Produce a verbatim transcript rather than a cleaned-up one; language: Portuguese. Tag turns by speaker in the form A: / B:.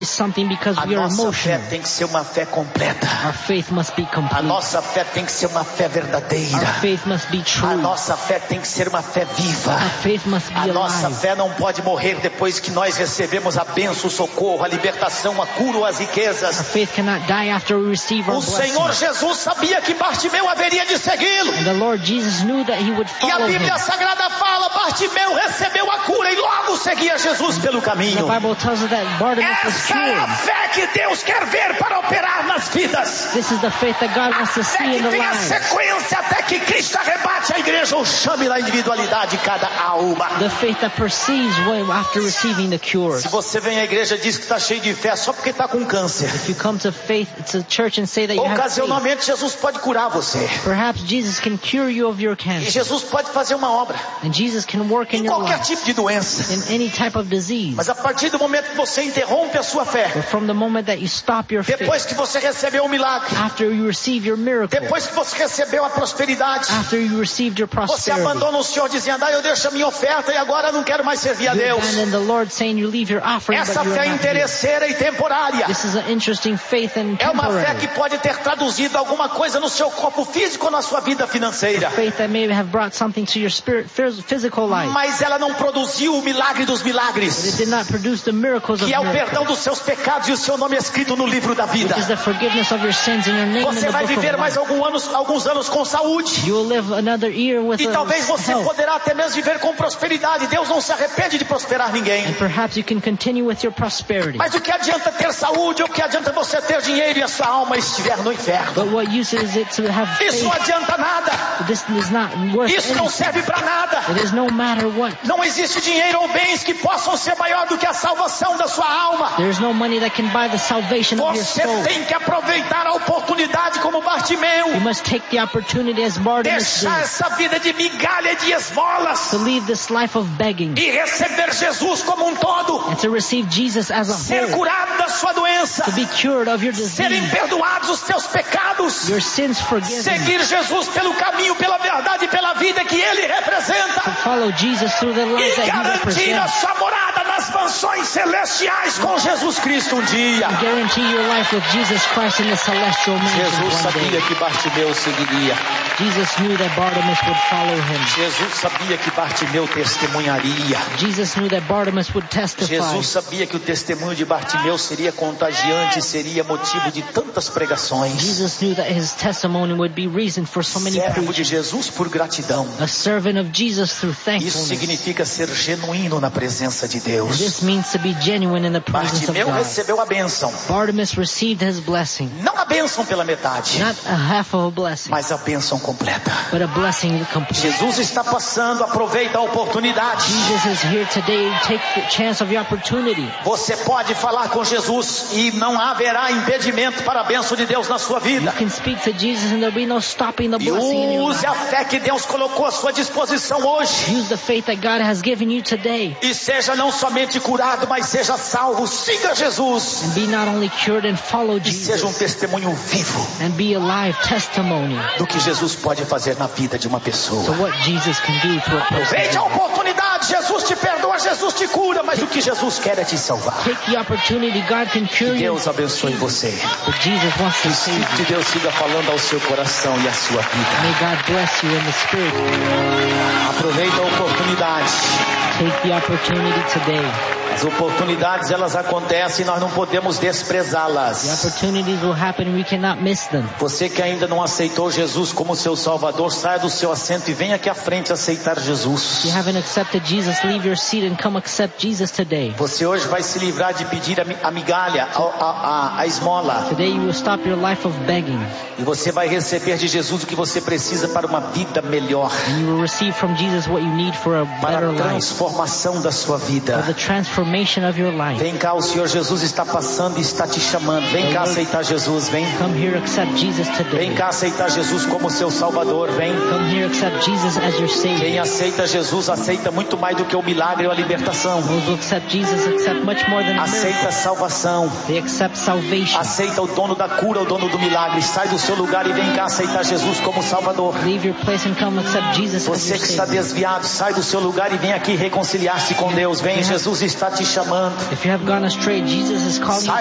A: something because
B: A
A: we are
B: nossa fé
A: emotional.
B: tem que ser uma fé completa.
A: Our faith must be
B: A
A: complete.
B: nossa fé tem que ser uma fé verdadeira.
A: Our faith must be
B: A
A: true.
B: nossa fé tem que ser uma fé viva.
A: Our faith must
B: A
A: be
B: nossa
A: alive.
B: fé não pode morrer depois que nós recebemos a bênção, o socorro, a libertação, a cura ou as
A: Our
B: riquezas.
A: faith cannot die after we receive our
B: O Senhor
A: blessing.
B: Jesus sabia que Bartimeu haveria de segui-lo.
A: And the Lord Jesus knew that he would
B: E a
A: follow him.
B: Bíblia Sagrada fala, Bartimeu recebeu a cura e logo seguia Jesus pelo
A: The
B: caminho.
A: Bible tells us that Bartimaeus was
B: Essa é a
A: cured.
B: fé que Deus quer ver para operar nas vidas.
A: This is the faith that God wants to
B: Até
A: see in
B: que
A: the
B: tenha
A: lives.
B: sequência, até que Cristo arrebate a igreja ou chame na individualidade cada alma.
A: The faith that perceives when after receiving the cure.
B: Se você vem à igreja e diz que está cheio de fé só porque está com câncer,
A: If you come to faith, to church and say that you have faith,
B: ocasionalmente Jesus pode curar você.
A: perhaps Jesus can cure you of your
B: E
A: cancer.
B: Jesus pode fazer uma obra
A: And Jesus can work in
B: em
A: your
B: qualquer
A: life,
B: tipo de doença.
A: in any type of disease.
B: Mas a partir do momento que você interrompe a sua fé,
A: But from the moment that you stop your faith,
B: depois que você recebeu o milagre,
A: after you receive your miracle,
B: depois que você recebeu a prosperidade,
A: after you received your
B: você
A: prosperity,
B: abandona o Senhor dizendo, ah, eu deixo a minha oferta e agora não quero mais servir a
A: you
B: Deus.
A: abandon the Lord saying you leave your offering,
B: Essa
A: but you
B: fé
A: are not here.
B: interesseira e temporária
A: This is an interesting faith and
B: é uma fé
A: temporary.
B: que pode ter traduzido alguma coisa no seu corpo físico ou na sua vida financeira.
A: Faith that may have brought something to your spirit, phys- physical life.
B: Mas ela não produziu o milagre dos
A: But it
B: milagres,
A: did not produce the miracles of
B: que é o
A: miracles,
B: perdão dos seus pecados e o seu nome escrito no livro da vida.
A: which is the forgiveness of your sins and your name in
B: Você
A: the
B: vai
A: book of
B: viver mais
A: life.
B: alguns anos, alguns anos com saúde.
A: You will live another year with
B: E
A: a
B: talvez você
A: health.
B: poderá até mesmo viver com prosperidade. Deus não se arrepende de prosperar ninguém.
A: And perhaps you can continue with your prosperity.
B: Mas o que adianta ter saúde? O que adianta você ter dinheiro e a sua alma estiver no inferno?
A: But what use is it to have
B: Isso
A: faith?
B: não adianta nada.
A: This is not worth
B: Isso não
A: anything.
B: serve para nada.
A: It is no matter what.
B: Não existe dinheiro ou bens que possam ser maior do que a salvação da sua alma.
A: There is no money that can buy the salvation of your
B: Você
A: soul.
B: tem que aproveitar a oportunidade como Bartimeu.
A: You must take the opportunity as Bartimaeus
B: Deixar
A: did
B: essa vida de migalha e de esmolas
A: to leave this life of begging
B: e receber Jesus como um todo.
A: and to receive Jesus as a
B: Ser
A: whole,
B: curado da sua doença.
A: to be cured of your
B: Serem
A: disease,
B: perdoados os teus pecados.
A: your sins forgiven,
B: Seguir Jesus pelo caminho, pela verdade e pela vida que Ele
A: to
B: representa.
A: follow Jesus through the life
B: E
A: that He
B: garantir a
A: represents,
B: sua morada nas mansões celestiais com Jesus Cristo um dia.
A: guarantee your life with Jesus Christ in the celestial
B: Jesus
A: mansions one
B: sabia
A: day.
B: que Bartimeu seguiria.
A: Jesus knew that Bartimaeus would follow him.
B: Jesus sabia que Bartimeu testemunharia.
A: Jesus knew that Bartimaeus would testify.
B: Jesus sabia que o testemunho de Bartimeu seria contagiante e seria motivo de tantas pregações.
A: Jesus knew that his testimony would be reason for so many
B: Servo de
A: preachers.
B: Jesus por gratidão.
A: A servant of Jesus through
B: Isso
A: thankfulness.
B: significa ser genuíno na presença de
A: And
B: Deus.
A: this means to be genuine in the presence of
B: Bartimeu
A: God.
B: recebeu a bênção.
A: Bartimaeus received his blessing.
B: Não a bênção pela metade,
A: Not a half of a blessing,
B: mas a bênção completa.
A: but a blessing complete.
B: Jesus está passando, aproveita a oportunidade.
A: Jesus is here today. Take the chance of your opportunity.
B: Você pode falar com Jesus e não haverá impedimento para a bênção de Deus na sua
A: You
B: vida.
A: can speak to Jesus and there'll be no stopping the
B: E
A: blessing in your
B: use
A: life.
B: a fé que Deus colocou à sua disposição hoje.
A: Use the faith that God has given you today.
B: E seja não somente curado, mas seja salvo. Siga Jesus.
A: And be not only cured and follow
B: E seja um
A: Jesus.
B: testemunho vivo
A: And be a live testimony
B: do que Jesus pode fazer na vida de uma
A: to
B: pessoa.
A: what Jesus can do to a
B: Aproveite a
A: person.
B: oportunidade. Jesus te perdoa, Jesus te cura, mas o que Jesus quer é te salvar.
A: Take the opportunity. God can cure you.
B: Deus abençoe você.
A: But Jesus wants
B: Que
A: to
B: o
A: save
B: Espírito
A: you.
B: de Deus siga falando ao seu coração e à sua vida.
A: May God bless you in the Spirit.
B: Aproveita a oportunidade.
A: Take the opportunity today.
B: As oportunidades, elas acontecem e nós não podemos
A: The
B: desprezá-las.
A: opportunities will happen. We cannot miss them.
B: Você que ainda não aceitou Jesus como seu Salvador, saia do seu assento e venha aqui à frente aceitar
A: If you
B: Jesus.
A: haven't accepted Jesus, leave your seat and come accept Jesus today.
B: Você hoje vai se livrar de pedir a mi- a migalha, a, a, a, a esmola.
A: Today you will stop your life of begging.
B: E você vai receber de Jesus o que você precisa para uma vida melhor.
A: And you will receive from Jesus what you need for a
B: Para
A: better
B: a
A: life.
B: transformação da sua
A: For
B: vida.
A: the transformation of your life.
B: Vem cá, o Senhor Jesus está passando e está te chamando. Vem cá aceitar Jesus, vem.
A: Come here, accept Jesus
B: Vem
A: today.
B: cá aceitar Jesus como seu Salvador, vem.
A: Come here, accept Jesus as your Savior.
B: Quem aceita Jesus aceita muito mais do que o milagre ou a libertação.
A: Those who accept Jesus accept much more than a miracle.
B: Aceita a salvação.
A: They accept salvation.
B: Aceita o dono da cura, o dono do milagre. Sai do seu lugar e vem cá aceitar Jesus como Salvador.
A: Leave your place and come accept Jesus as
B: Você
A: your
B: que está
A: Savior.
B: desviado, sai do seu lugar e vem aqui reconciliar-se com Deus, vem, Jesus está te chamando.
A: If you have gone astray, Jesus is calling you.